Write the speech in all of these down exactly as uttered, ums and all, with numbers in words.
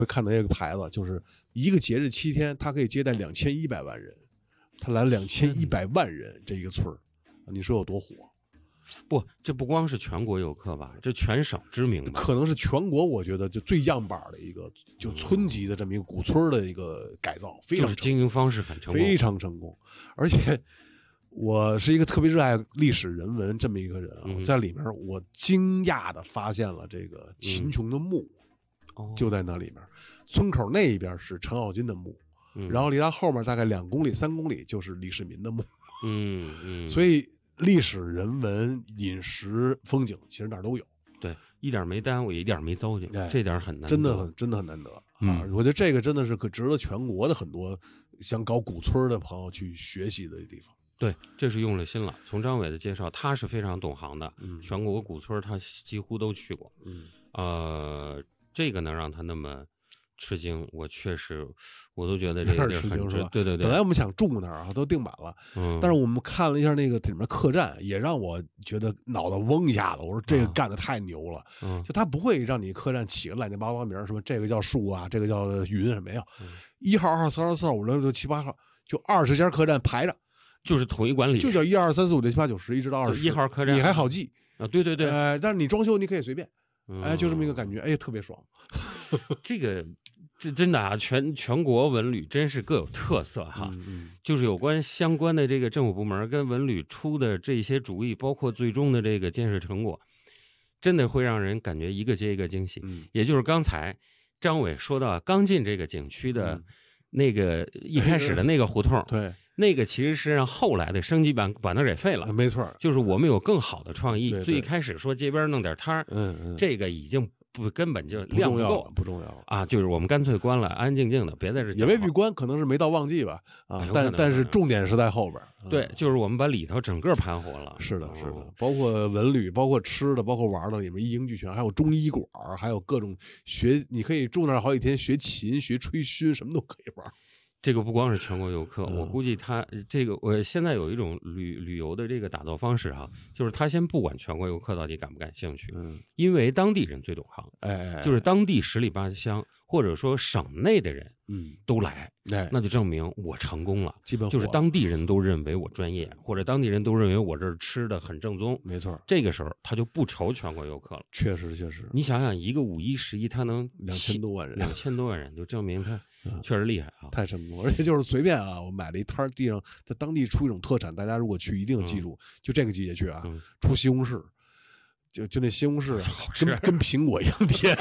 会看到一个牌子，就是一个节日七天，它可以接待两千一百万人，他来了两千一百万人，这一个村儿，你说有多火？ 不，这不光是全国游客吧，这全省知名吧， 可能是全国我觉得就最样板的一个，就村级的这么一个古村的一个改造，非常就是经营方式很成功， 非常成功。而且我是一个特别热爱历史人文这么一个人啊， 嗯、 在里面我惊讶的发现了这个秦琼的墓， 嗯、 就在那里面。村口那一边是程咬金的墓， 嗯、 然后离他后面大概两公里、三公里就是李世民的墓。 嗯嗯， 所以历史、人文、饮食、风景，其实哪儿都有。 对，一点没耽误，一点没糟践，哎、这点很难得， 真的很真的很难得啊！ 嗯、 我觉得这个真的是可值得全国的很多想搞古村的朋友去学习的地方。 对，这是用了心了。从张伟的介绍，他是非常懂行的， 嗯， 全国古村他几乎都去过， 嗯， 呃，这个能让他那么吃惊，我确实，我都觉得这个地儿很值。对对对， 本来我们想住那儿啊，都订满了， 嗯， 但是我们看了一下那个里面客栈，也让我觉得脑袋嗡一下子。我说这个干的太牛了， 嗯， 就他不会让你客栈起个乱七八糟名，什么这个叫树啊，这个叫云什么呀，一、嗯、号、二号、三号、四号、五六六七八号，就二十家客栈排着。 就是统一管理， 就叫一二三四五六七八九十，一直到二十。 一号客栈你还好记啊？对对对， 呃，但是你装修你可以随便， 嗯、 哎，就这么一个感觉，哎，特别爽。 这个这真的啊，全全国文旅真是各有特色哈。 嗯嗯， 就是有关相关的这个政府部门跟文旅出的这些主意，包括最终的这个建设成果，真的会让人感觉一个接一个惊喜。 嗯， 也就是刚才张伟说到刚进这个景区的。嗯那个一开始的那个胡同， 对， 那个其实是让后来的升级版把它给废了， 没错， 就是我们有更好的创意。 对对最开始说街边弄点摊儿， 嗯嗯， 这个已经不根本就量不够， 不重要了啊，就是我们干脆关了，安安静静的，别在这。 也未必关，可能是没到旺季吧，啊， 哎、 但但是重点是在后边。 对，就是我们把里头整个盘活了。 是的，是的，包括文旅，包括吃的，包括玩的，里面一应俱全，还有中医馆，还有各种学，你可以住那儿好几天，学琴、学吹嘘，什么都可以玩。 这个不光是全国游客， 嗯、 我估计他这个，我现在有一种旅旅游的这个打造方式哈，就是他先不管全国游客到底感不感兴趣， 嗯， 因为当地人最懂行， 哎， 就是当地十里八乡或者说省内的人， 嗯， 都来， 哎， 那就证明我成功了， 基本就是当地人都认为我专业，或者当地人都认为我这儿吃的很正宗， 没错， 这个时候他就不愁全国游客了， 确实确实， 你想想一个五一十一，他能两千多万人， 两千多万人，就证明他确实厉害啊， 太成功，而且就是随便啊，我买了一摊地上，在当地出一种特产，大家如果去一定记住， 嗯、 就这个季节去啊， 嗯、 出西红柿，就就那西红柿、啊、 跟跟苹果一样甜。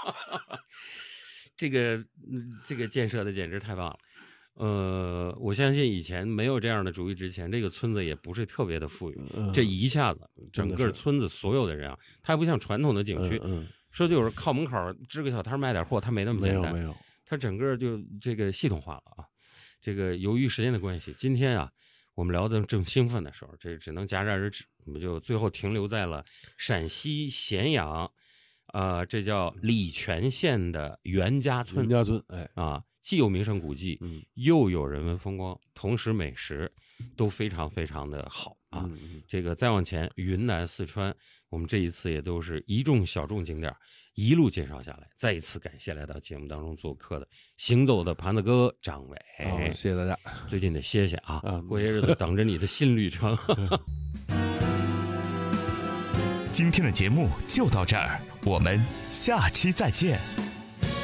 这个这个建设的简直太棒了，呃，我相信以前没有这样的主意之前，这个村子也不是特别的富裕， 嗯、 这一下子整个村子所有的人啊，它还不像传统的景区， 嗯嗯、 说就是靠门口支个小摊卖点货，它没那么简单， 没有没有， 它整个就这个系统化了啊。这个由于时间的关系，今天啊我们聊得正兴奋的时候，这只能戛然而止，我们就最后停留在了陕西咸阳。呃，这叫礼泉县的袁家村。 袁家村，哎， 啊，既有名胜古迹， 嗯， 又有人文风光，同时美食都非常非常的好啊。 嗯嗯、 这个再往前，云南、四川，我们这一次也都是一众小众景点一路介绍下来。再一次感谢来到节目当中做客的行走的盘子哥张伟、 哦，谢谢大家。 最近得歇歇啊， 嗯、 过些日子等着你的新旅程。 今天的节目就到这儿，我们下期再见。